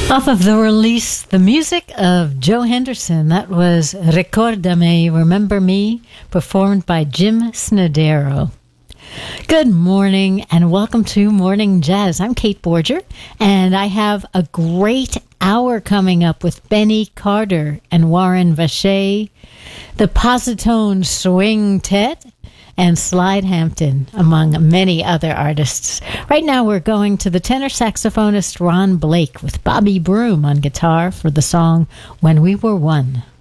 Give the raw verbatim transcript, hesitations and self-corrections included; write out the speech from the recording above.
Off of the release, the music of Joe Henderson, that was Ricordami, Remember Me, performed by Jim Snodero. Good morning and welcome to Morning Jazz. I'm Kate Borger, and I have a great hour coming up with Benny Carter and Warren Vacher, the Positone Swing Tet, and Slide Hampton, among many other artists. Right now we're going to the tenor saxophonist Ron Blake with Bobby Broom on guitar for the song When We Were One.